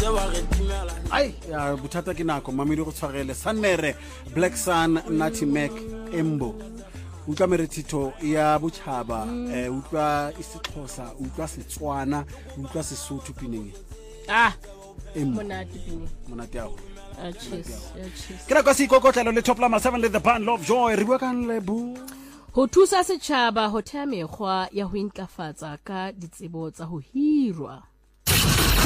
ai ya bothata ke nako mamedi go tshwarele Sanere Black Sun Natty Mac Embo utlwa merethito ya botšhaba utlwa isixhosa utlwa Setswana utlwa Sesotho pineng monate yago ke ra kwa se ikokotlelo le top lama 7 le the band Love Joy re bua kang lebu ho thusa setjhaba ho thea mekgwa ya ho intlafatsa ka ditsebo tsa ho hirwa